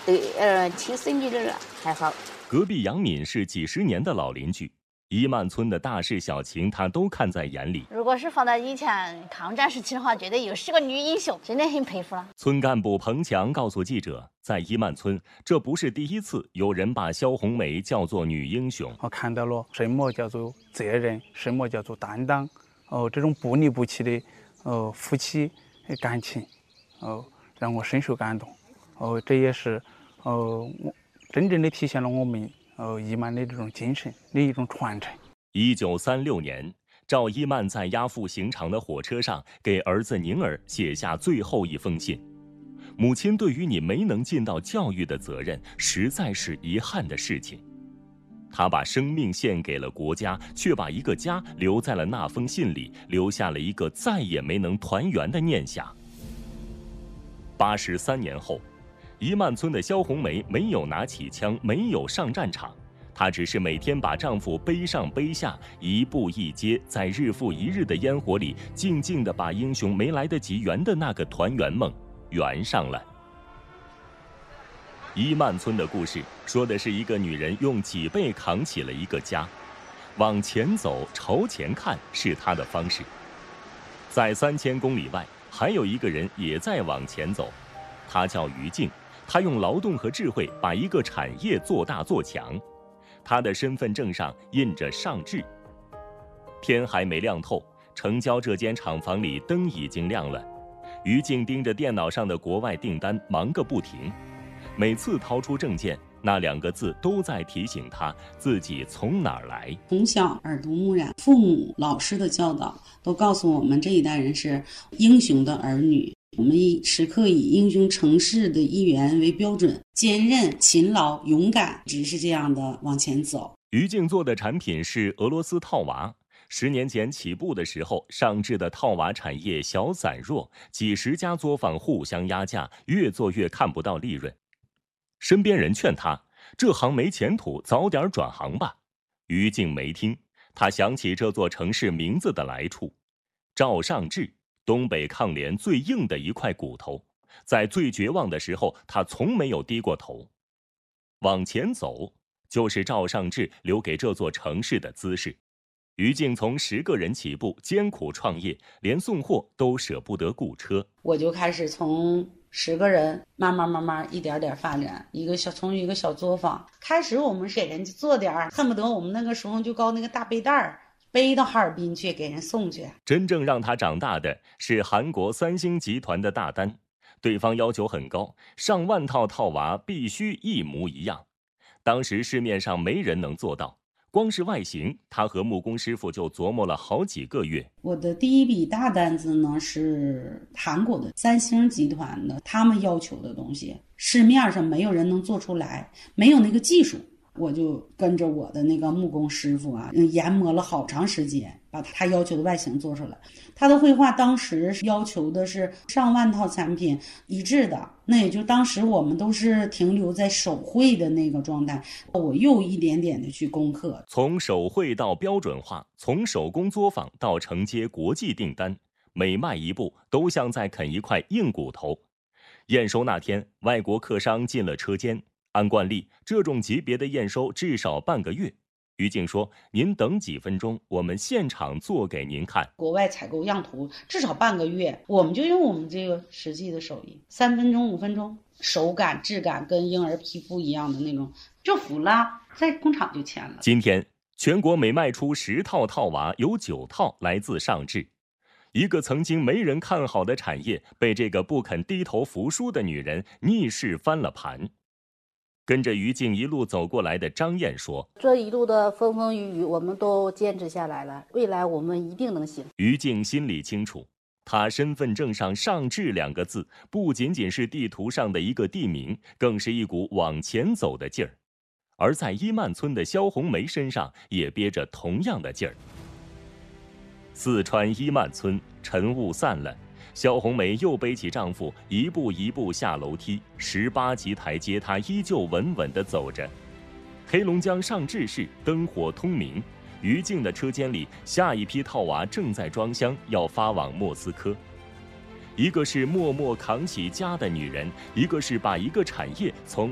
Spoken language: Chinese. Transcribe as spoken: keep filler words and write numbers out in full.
对，呃，亲生女儿还好。 隔壁杨敏是几十年的老邻居，伊曼村的大事小情他都看在眼里。 如果是放在以前抗战时期的话，觉得又是个女英雄，真的很佩服了。 村干部彭强告诉记者，在伊曼村，这不是第一次有人把肖红梅叫做女英雄。 我看到了什么叫做责任，什么叫做担当，哦，这种不离不弃的，哦，夫妻感情，哦，让我深受感动。哦，这也是，哦，我真正的体现了我们哦伊曼的这种精神的一种传承。 一九三六年，赵一曼在押赴刑场的火车上给儿子宁儿写下最后一封信。母亲对于你没能尽到教育的责任，实在是遗憾的事情。他把生命献给了国家，却把一个家留在了那封信里，留下了一个再也没能团圆的念想。八十三年后，伊曼村的肖红梅没有拿起枪，没有上战场，她只是每天把丈夫背上背下，一步一阶，在日复一日的烟火里，静静地把英雄没来得及圆的那个团圆梦圆上了。伊曼村的故事说的是一个女人用脊背扛起了一个家，往前走，朝前看是她的方式。在三千公里外，还有一个人也在往前走，他叫于静，他用劳动和智慧把一个产业做大做强。他的身份证上印着上智。天还没亮透，城郊这间厂房里灯已经亮了。于静盯着电脑上的国外订单，忙个不停。每次掏出证件，那两个字都在提醒他自己从哪儿来。 从小耳濡目染，父母、老师的教导都告诉我们，这一代人是英雄的儿女。我们时刻以英雄成事的一员为标准，坚韧、勤劳、勇敢，只是这样的往前走。 于静做的产品是俄罗斯套娃。十年前起步的时候，上智的套娃产业小散弱，几十家作坊互相压价，越做越看不到利润。身边人劝他，这行没前途，早点转行吧。于静没听，他想起这座城市名字的来处。赵尚志，东北抗联最硬的一块骨头，在最绝望的时候，他从没有低过头。往前走，就是赵尚志留给这座城市的姿势。于静从十个人起步，艰苦创业，连送货都舍不得雇车。 我就开始从十个人慢慢慢慢一点点发展，一个小从一个小作坊开始，我们给人家做点恨不得我们那个时候就搞那个大背带儿，背到哈尔滨去给人送去。 真正让他长大的是韩国三星集团的大单，对方要求很高，上万套套娃必须一模一样。当时市面上没人能做到，光是外形，他和木工师傅就琢磨了好几个月。 我的第一笔大单子呢是韩国的三星集团的，他们要求的东西市面上没有人能做出来，没有那个技术。我就跟着我的那个木工师傅啊，研磨了好长时间，把他要求的外形做出来。他的绘画当时要求的是上万套产品一致的，那也就当时我们都是停留在手绘的那个状态。我又一点点的去攻克， 从手绘到标准化，从手工作坊到承接国际订单，每迈一步都像在啃一块硬骨头。验收那天，外国客商进了车间。按惯例，这种级别的验收至少半个月。于静说：“您等几分钟，我们现场做给您看。” 国外采购样图至少半个月，我们就用我们这个实际的手艺，三分钟、五分钟，手感、质感跟婴儿皮肤一样的那种，就服了，在工厂就签了。 今天，全国每卖出十套套娃，有九套来自上智。一个曾经没人看好的产业，被这个不肯低头服输的女人逆势翻了盘。跟着于静一路走过来的张燕说：“ 这一路的风风雨雨，我们都坚持下来了，未来我们一定能行。” 于静心里清楚，她身份证上上智两个字，不仅仅是地图上的一个地名，更是一股往前走的劲儿。而在伊曼村的肖红梅身上，也憋着同样的劲儿。四川伊曼村，晨雾散了。肖红梅又背起丈夫，一步一步下楼梯，十八级台阶，她依旧稳稳地走着。黑龙江上智市灯火通明，于静的车间里，下一批套娃正在装箱，要发往莫斯科。一个是默默扛起家的女人，一个是把一个产业从